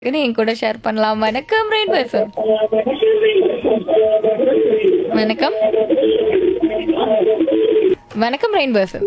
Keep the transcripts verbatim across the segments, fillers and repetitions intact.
என் கூட ஷேர் பண்ணலாம். வணக்கம் ரெயின்போ எஃப்எம். வணக்கம் வணக்கம் ரெயின்போ எஃப்எம்.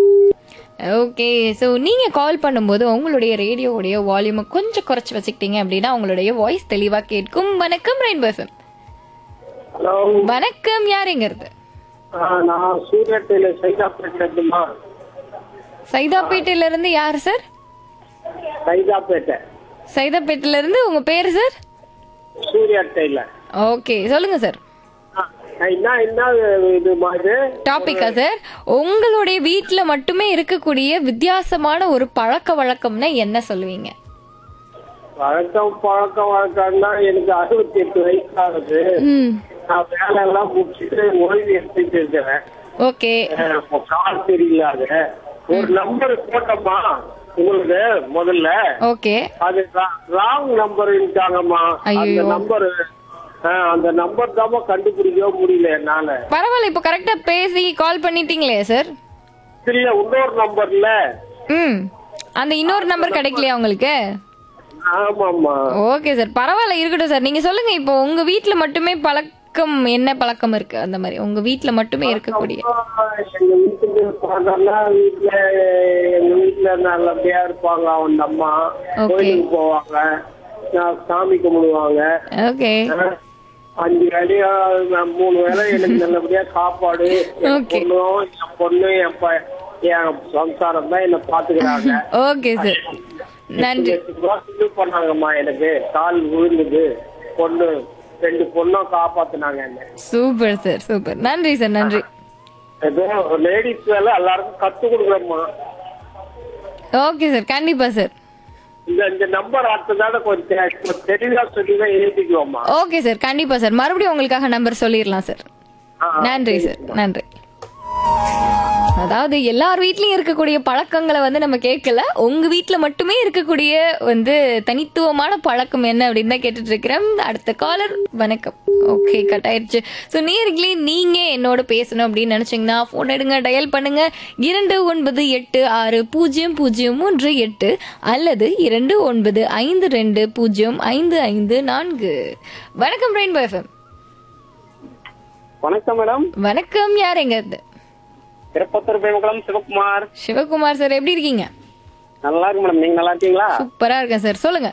ஓகே, ஸோ நீங்கள் கால் பண்ணும்போது உங்களுடைய ரேடியோவுடைய வால்யூமை கொஞ்சம் குறைச்சி வச்சுக்கிட்டீங்க அப்படின்னா உங்களுடைய வாய்ஸ் தெளிவாக கேட்கும். வணக்கம் ரெயின்போ எஃப்எம். ஹலோ, வணக்கம், யாருங்கிறது? நான் சூரியத்தில் சைதாப்பேட்டைமா. சைதாப்பேட்டையில இருந்து யார் சார்? சைதாப்பேட்டை சைதாப்பேட்டையில இருந்து உங்க பேர் சார்? சூரியட்டையில. ஓகே, சொல்லுங்க சார். என்ன என்ன இது மாதிரி டாபிக்கா சார்? உங்களுடைய வீட்ல மட்டுமே இருக்கக்கூடிய வித்தியாசமான ஒரு பழக்க வழக்கம்னா என்ன சொல்லுவீங்க? பழக்கம் பழக்கம் வழக்கம்னா எனக்கு அறுபத்தி எட்டு வயசு ஆகுது. ம், நான் வேலை எல்லாம் முடிச்சுட்டு ஓய்வு எடுத்துட்டு இருக்கிறேன். ஓகே. இப்போ கால் தெரியலாது. ஒரு நம்பர் போட்டோமா உங்களுக்கு முதல்ல, ஓகே. அது ராங் நம்பர் இருக்காங்கம்மா. அந்த ஐயோ. நம்பர் அந்த நம்பர் தான் கண்டுபிடிக்கவே முடியல என்னால. பரவாயில்ல, இப்போ கரெக்டா பேசி கால் பண்ணிட்டீங்களே சார். இல்ல, இன்னொரு நம்பர்ல. ம், அந்த இன்னொரு நம்பர் கிடைக்கலையா உங்களுக்கு? ஆமாமா. ஓகே சார், பரவாயில்ல, இருக்கட்டும் சார். நீங்க சொல்லுங்க, இப்போ உங்க வீட்ல மட்டுமே பழக்கம் என்ன பழக்கம் இருக்கு? அந்த மாதிரி உங்க வீட்ல மட்டுமே இருக்கக்கூடிய. எங்க வீட்டுக்கு பார்த்தோம்னா வீட்டுல எங்க வீட்டுல நல்லபடியா இருப்பாங்க. அவங்க அம்மா Okay. கோயிலுக்கு போவாங்க, நான் சாமி கும்பிடுவாங்க. ஓகே. அஞ்சு வேலையா நான் மூணு வேளை எனக்கு நல்லபடியா சாப்பாடு. என் Okay. பொண்ணும் என் பொண்ணு என் ப- என் சம்சாரம் தான் என்ன பாத்துக்கிறாங்க. ஓகே சார், நன்றி. இது பண்ணாங்கம்மா. எனக்கு கால் விழுந்தது. பொண்ணு ரெண்டு பொண்ணும் காப்பாத்துனாங்க என்ன. Super sir, super. நன்றி சார், நன்றி. ஏதோ லேடிஸ் வேலை எல்லாருக்கும் கத்து கொடுக்குறோம்மா. ஓகே சார், கண்டிப்பா சார். இந்த இந்த நம்பர் அடுத்ததால கொஞ்சம் தெளிவா சொல்லி தான் எழுதிக்குவோம்மா. ஓகே சார், கண்டிப்பா சார். மறுபடியும் உங்களுக்காக நம்பர் சொல்லிடலாம் சார். நன்றி சார், நன்றி. அதாவது எல்லார் வீட்லயும் இருக்கக்கூடிய பழக்கங்களை வந்து நம்ம கேட்கல, உங்க வீட்ல மட்டுமே இருக்கக்கூடிய வந்து தனித்துவமான பழக்கம் என்ன அப்படின்னு தான் கேட்டுட்டு இருக்கிறேன். அடுத்த காலர். வணக்கம். ஓகே, கட் ஆயிடுச்சு. ஸோ நேர்களே, நீங்க என்னோட பேசணும் அப்படின்னு நினைச்சீங்கன்னா போன் எடுங்க, டயல் பண்ணுங்க இரண்டு ஒன்பது எட்டு ஆறு பூஜ்ஜியம் பூஜ்ஜியம் மூன்று எட்டு அல்லது இரண்டு ஒன்பது ஐந்து ரெண்டு பூஜ்ஜியம் ஐந்து ஐந்து நான்கு. வணக்கம் ரெயின்போ எஃப்எம். வணக்கம் மேடம். வணக்கம், யார் எங்க இருந்து? திருப்பத்தூர் பேமக்குளம் சிவகுமார். சிவகுமார் சார், எப்படி இருக்கீங்க? நல்லா இருக்கு மேடம். நீங்க நல்லா இருக்கீங்களா? சூப்பரா இருக்கேன் சார், சொல்லுங்க.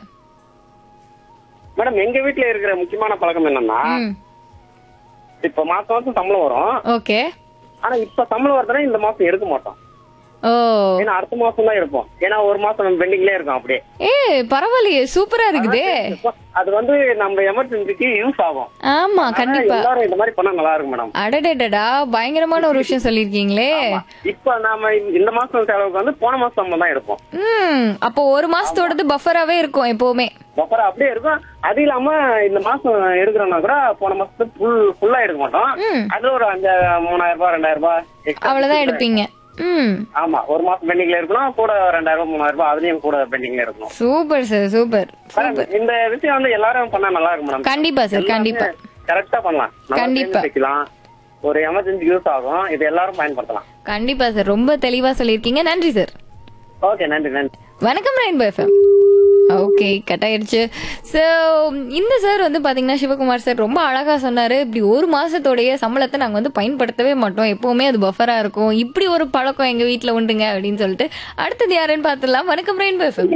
மேடம், எங்க வீட்டுல இருக்கிற முக்கியமான பழக்கம் என்னன்னா, ம், இப்ப மாசம் மாசம் சம்பளம் வரும். ஓகே. ஆனா இப்ப சம்பளம் வருதுன்னா இந்த மாசம் எடுக்க மாட்டோம். ஓ, ஏன்னா அடுத்த மாசம் தான் இருப்போம். ஏன்னா ஒரு மாசம் பெண்டிங்லயே இருக்கும் அப்படியே. ஏ பரவாயில்லையே, சூப்பரா இருக்குதே. அது வந்து நம்ம எமர்ஜென்சிக்கு யூஸ் ஆகும். ஆமா, கண்டிப்பா. எல்லாரும் இந்த மாதிரி பண்ணா நல்லா இருக்கும் மேடம். அடடடா, பயங்கரமான ஒரு விஷயம் சொல்லிருக்கீங்களே. இப்ப நாம இந்த மாசம் செலவுக்கு வந்து போன மாசம் சம்பளம் தான் எடுப்போம். ம், அப்போ ஒரு மாசத்தோடது பஃபராவே இருக்கும் எப்பவுமே. அப்புறம் அப்படியே இருக்கும். அது இல்லாம இந்த மாசம் எடுக்கிறோம்னா கூட போன மாசத்துக்கு ஃபுல் ஃபுல்லா எடுக்க மாட்டோம். ம், அது ஒரு அஞ்சு மூணாயிரம் ரூபாய் ரெண்டாயிரம் ரூபாய் extra அவ்வளவுதான் எடுப்பீங்க. ம், ஆமா, ஒரு மாசம் பெண்டிங்ல இருக்கணும். கூட ரெண்டாயிரம் ரூபாய் மூணாயிரம் ரூபாய் அதுலயும் கூட பெண்டிங்ல இருக்கணும். Super sir, super super. இந்த விஷயம் வந்து எல்லாரும் பண்ணா நல்லா இருக்கும் மேடம். கண்டிப்பா சார், கண்டிப்பா கரெக்டா பண்ணலாம். நம்ம கண்டிப்பா. savings வைக்கலாம். ஒரு எமர்ஜென்சி யூஸ் ஆகும். இது எல்லாரும் பயன்படுத்தலாம். கண்டிப்பா சார், ரொம்ப தெளிவா சொல்லியிருக்கீங்க. நன்றி சார். ஓகே, நன்றி நன்றி. வணக்கம் ரெயின்போ எஃப்எம். ஓகே, கட் ஆயிடுச்சு. ஸோ இந்த சார் வந்து பார்த்தீங்கன்னா சிவகுமார் சார் ரொம்ப அழகாக சொன்னார். இப்படி ஒரு மாதத்தோடைய சம்பளத்தை நாங்கள் வந்து பயன்படுத்தவே மாட்டோம், எப்போவுமே அது பஃபராக இருக்கும். இப்படி ஒரு பழக்கம் எங்கள் வீட்டில் உண்டுங்க அப்படின்னு சொல்லிட்டு அடுத்தது யாருன்னு பார்த்துடலாம். வணக்கம் ரெயின்போ எஃப்எம்.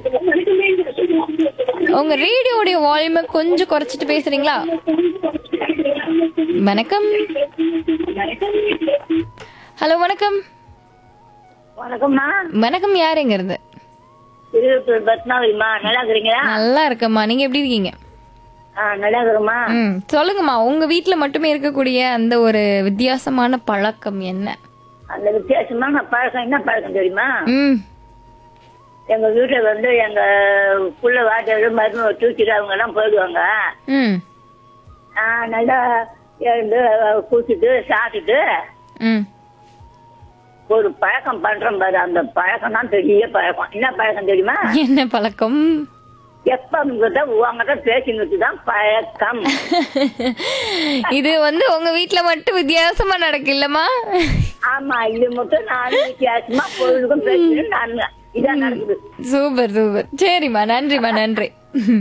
உங்கள் ரேடியோடைய வால்யூமை கொஞ்சம் குறைச்சிட்டு பேசுறீங்களா? வணக்கம். ஹலோ, வணக்கம். வணக்கம்மா. வணக்கம், யார் எங்க இருந்து? திருப்பூர் பத்மாவதிமா. நல்லா இருக்கிறீங்களா? நல்லா இருக்கம்மா, நீங்க எப்படி இருக்கீங்க? ஆ, நல்லா இருக்கிறோம்மா. ம், சொல்லுங்கம்மா, உங்க வீட்ல மட்டுமே இருக்கக்கூடிய அந்த ஒரு வித்தியாசமான பழக்கம் என்ன? அந்த வித்தியாசமான பழக்கம் என்ன பழக்கம் தெரியுமா? ம், எங்க வீட்டுல வந்து எங்க புள்ள வாட்டர் மருந்து தூக்கிட்டு அவங்க எல்லாம் போயிடுவாங்க. ம், ஆ, நல்லா எழுந்து குளிச்சுட்டு சாப்பிட்டுட்டு ம். ஒரு பழக்கம் பண்றோம் பாரு. அந்த பழக்கம் தான் பெரிய பழக்கம். என்ன பழக்கம் தெரியுமா? என்ன பழக்கம்? எப்ப உங்ககிட்ட பேசினது தான் பழக்கம். இது வந்து உங்க வீட்ல மட்டும் வித்தியாசமா நடக்கு இல்லம்மா? ஆமா, இது மட்டும் நானும் வித்தியாசமா பொழுதுக்கும் பேசுறேன். நான் இதான் நடக்குது. Super super. சரிம்மா, நன்றிம்மா, நன்றி.